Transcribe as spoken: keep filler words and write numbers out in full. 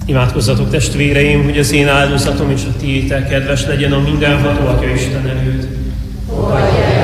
Imádkozzatok, testvéreim, hogy az én áldozatom és a tiétek kedves legyen a mindenható Atya Isten előtt. Fogadj el